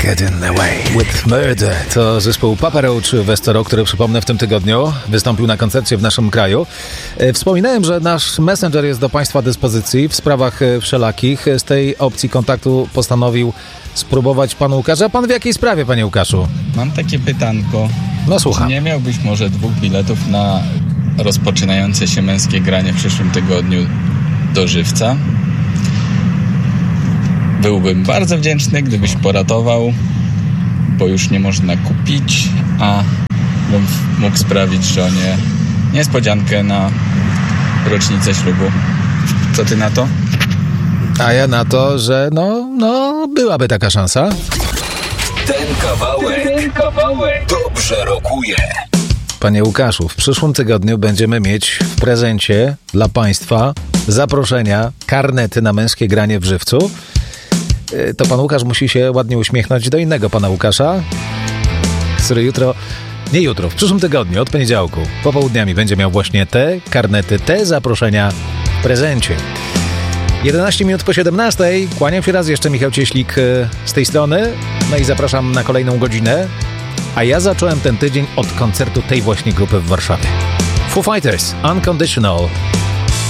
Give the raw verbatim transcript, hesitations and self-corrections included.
Get in the way with murder. To zespół Papa Roach Westero, który, przypomnę, w tym tygodniu wystąpił na koncercie w naszym kraju. Wspominałem, że nasz messenger jest do Państwa dyspozycji w sprawach wszelakich. Z tej opcji kontaktu postanowił spróbować Pan Łukasz. A Pan w jakiej sprawie, Panie Łukaszu? Mam takie pytanko. No słucham. Czy nie miałbyś może dwóch biletów na rozpoczynające się męskie granie w przyszłym tygodniu do Żywca? Byłbym bardzo wdzięczny, gdybyś poratował, bo już nie można kupić, a bym mógł sprawić żonie niespodziankę na rocznicę ślubu. Co ty na to? A ja na to, że no, no, byłaby taka szansa. Ten kawałek, ten kawałek dobrze rokuje. Panie Łukaszu, w przyszłym tygodniu będziemy mieć w prezencie dla Państwa zaproszenia, karnety na męskie granie w Żywcu. To Pan Łukasz musi się ładnie uśmiechnąć do innego Pana Łukasza, który jutro, nie jutro, w przyszłym tygodniu, od poniedziałku, popołudniami będzie miał właśnie te karnety, te zaproszenia w prezencie. jedenaście minut po siedemnastej. Kłaniam się raz jeszcze, Michał Cieślik z tej strony. No i zapraszam na kolejną godzinę. A ja zacząłem ten tydzień od koncertu tej właśnie grupy w Warszawie. Foo Fighters, Unconditional.